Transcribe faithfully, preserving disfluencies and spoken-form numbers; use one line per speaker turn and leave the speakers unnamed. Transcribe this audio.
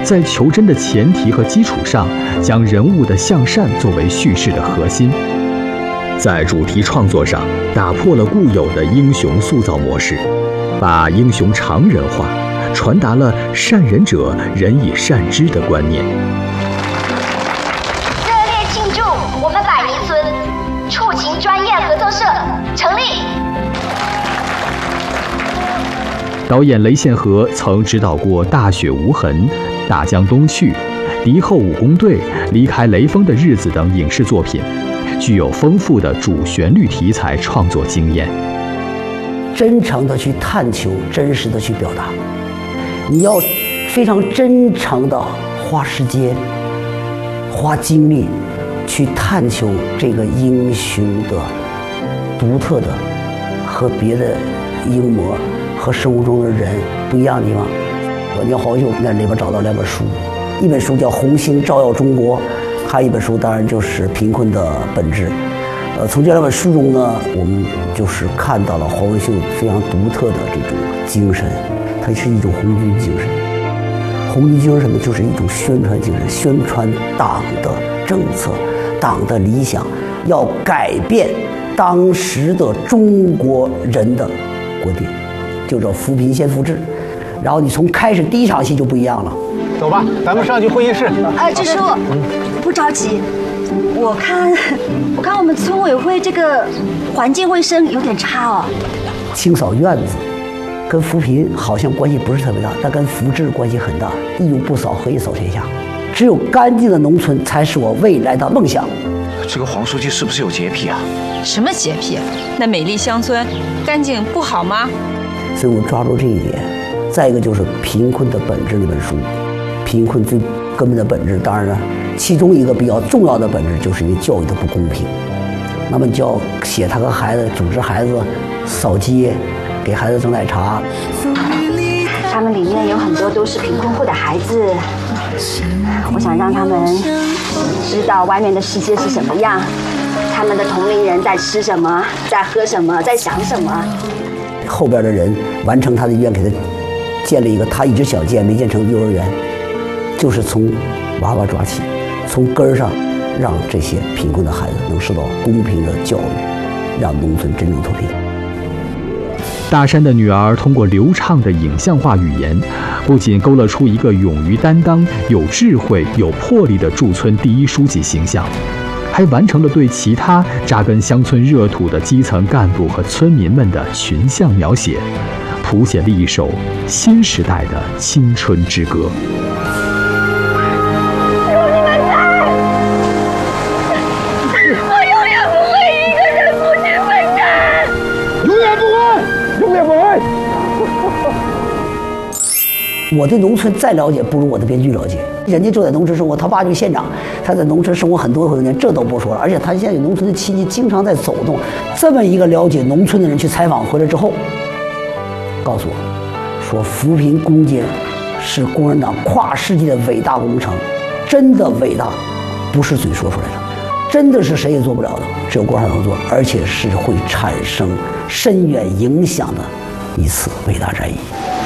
在求真的前提和基础上，将人物的向善作为叙事的核心。在主题创作上，打破了固有的英雄塑造模式，把英雄常人化，传达了善人者人以善之的观念。
热烈庆祝我们百尼村触情专业合作社成立。
导演雷宪和曾指导过《大雪无痕》《大江东去》《敌后武工队》《离开雷锋的日子》等影视作品，具有丰富的主旋律题材创作经验。
真诚地去探求，真实地去表达，你要非常真诚地花时间、花精力去探求这个英雄的独特的和别的英模和生活中的人不一样的地方。我叫黄秀在里边找到两本书，一本书叫《红星照耀中国》，还有一本书当然就是《贫困的本质》。呃，从这两本书中呢，我们就是看到了黄文秀非常独特的这种精神，它是一种红军精神。红军精神什么？就是一种宣传精神，宣传党的政策、党的理想，要改变当时的中国人的观点，就叫扶贫先扶志。然后你从开始第一场戏就不一样了。
走吧，咱们上去会议室。
呃，支书，不着急。我看，我看我们村委会这个环境卫生有点差哦。
清扫院子，跟扶贫好像关系不是特别大，但跟扶志关系很大。一屋不扫，何以扫天下？只有干净的农村，才是我未来的梦想。
这个黄书记是不是有洁癖啊？
什么洁癖？那美丽乡村，干净不好吗？
所以我抓住这一点。再一个就是《贫困的本质》这本书，贫困最根本的本质，当然了，其中一个比较重要的本质，就是因为教育的不公平。那么你就要写他和孩子组织孩子扫街，给孩子蒸奶茶。
他们里面有很多都是贫困户的孩子，我想让他们知道外面的世界是什么样，他们的同龄人在吃什么，在喝什么，在想什么。
后边的人完成他的愿，给他建立一个他一直想建没建成的幼儿园，就是从娃娃抓起，从根儿上让这些贫困的孩子能受到公平的教育，让农村真正脱贫。
大山的女儿通过流畅的影像化语言，不仅勾勒出一个勇于担当、有智慧、有魄力的驻村第一书记形象，还完成了对其他扎根乡村热土的基层干部和村民们的群像描写，谱写了一首新时代的青春之歌。
我对农村再了解，不如我的编剧了解。人家就在农村生活，他爸就是县长，他在农村生活很多很多年，这都不说了。而且他现在有农村的亲戚，经常在走动。这么一个了解农村的人去采访回来之后，告诉我，说扶贫攻坚是共产党跨世纪的伟大工程，真的伟大，不是嘴说出来的，真的是谁也做不了的，只有共产党能做，而且是会产生深远影响的一次伟大战役。